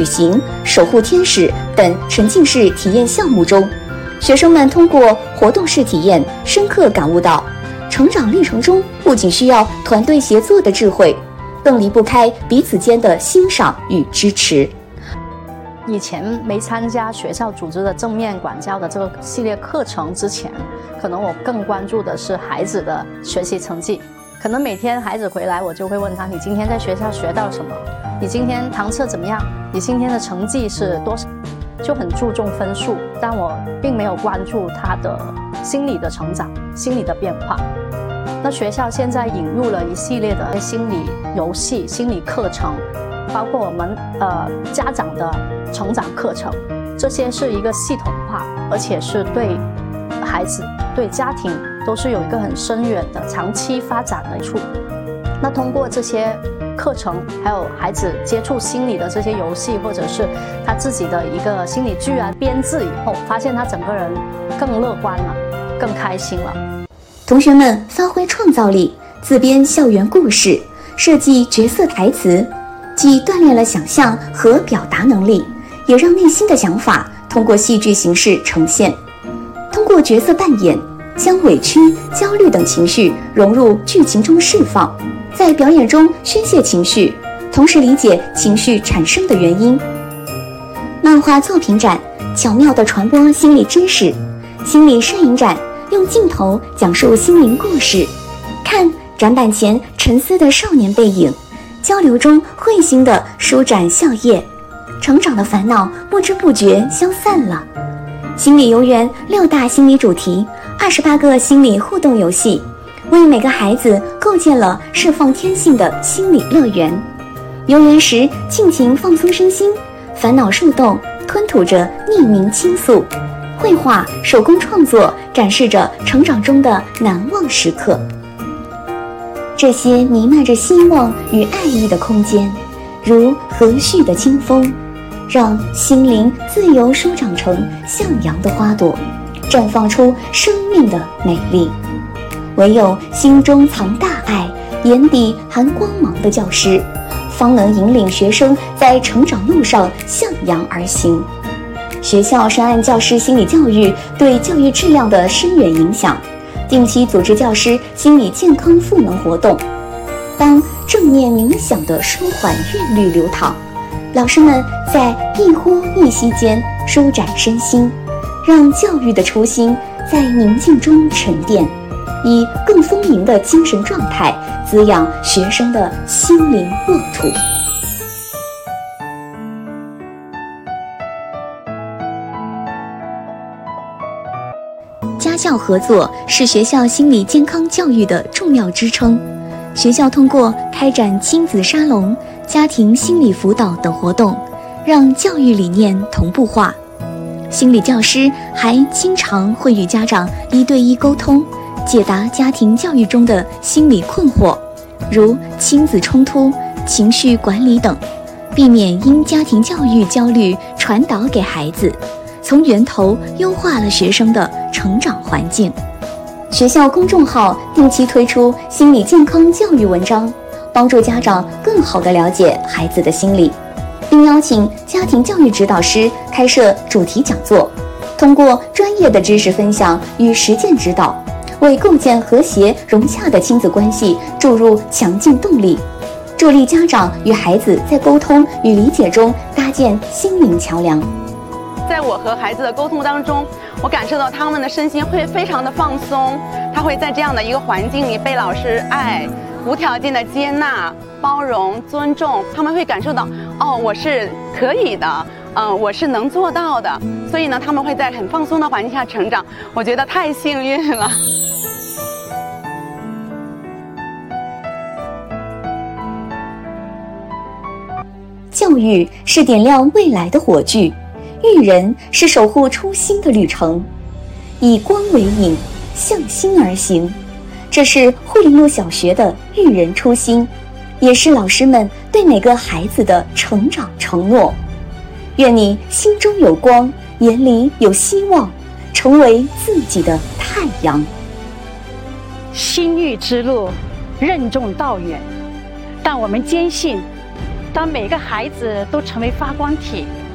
旅行、守护天使等沉浸式体验项目中，学生们通过活动式体验，深刻感悟到，成长历程中不仅需要团队协作的智慧，更离不开彼此间的欣赏与支持。 以前没参加学校组织的正面管教的这个系列课程之前，可能我更关注的是孩子的学习成绩。可能每天孩子回来，我就会问他：你今天在学校学到什么？你今天堂测怎么样？你今天的成绩是多少？就很注重分数，但我并没有关注他的心理的成长、心理的变化。那学校现在引入了一系列的心理游戏、心理课程，包括我们家长的成长课程，这些是一个系统化，而且是对孩子、对家庭都是有一个很深远的长期发展的处。那通过这些课程，还有孩子接触心理的这些游戏，或者是他自己的一个心理剧啊编制以后，发现他整个人更乐观了，更开心了。 同学们发挥创造力，自编校园故事，设计角色台词，既锻炼了想象和表达能力，也让内心的想法通过戏剧形式呈现。通过角色扮演，将委屈、焦虑等情绪融入剧情中释放，在表演中宣泄情绪，同时理解情绪产生的原因。漫画作品展巧妙地传播心理知识，心理摄影展用镜头讲述心灵故事，看展板前沉思的少年背影，交流中会心地舒展笑靥，成长的烦恼不知不觉消散了。心理游园6大心理主题，28个心理互动游戏，为每个孩子构建了释放天性的心理乐园。游园时尽情放松身心，烦恼树洞吞吐着匿名倾诉，绘画、手工创作展示着成长中的难忘时刻。这些弥漫着希望与爱意的空间，如和煦的清风，让心灵自由舒长成向阳的花朵，绽放出生命的美丽。唯有心中藏大爱，眼底含光芒的教师，方能引领学生在成长路上向阳而行。学校深谙教师心理教育对教育质量的深远影响，定期组织教师心理健康赋能活动。当正念冥想的舒缓韵律流淌，老师们在一呼一吸间舒展身心，让教育的初心在宁静中沉淀，以更丰盈的精神状态滋养学生的心灵沃土。家教合作是学校心理健康教育的重要支撑。学校通过开展亲子沙龙、家庭心理辅导等活动，让教育理念同步化。心理教师还经常会与家长1对1沟通，解答家庭教育中的心理困惑，如亲子冲突、情绪管理等，避免因家庭教育焦虑传导给孩子，从源头优化了学生的成长环境。学校公众号定期推出心理健康教育文章，帮助家长更好地了解孩子的心理，并邀请家庭教育指导师开设主题讲座，通过专业的知识分享与实践指导，为构建和谐融洽的亲子关系注入强劲动力，助力家长与孩子在沟通与理解中搭建心灵桥梁。 在我和孩子的沟通当中，我感受到他们的身心会非常的放松，他会在这样的一个环境里被老师爱，无条件的接纳、包容、尊重，他们会感受到，哦，我是可以的，我是能做到的，所以呢，他们会在很放松的环境下成长，我觉得太幸运了。 教育是点亮未来的火炬，育人是守护初心的旅程，以光为引，向心而行。这是护林路小学的育人初心，也是老师们对每个孩子的成长承诺。愿你心中有光，眼里有希望，成为自己的太阳。 心育之路任重道远，但我们坚信当每个孩子都成为发光体，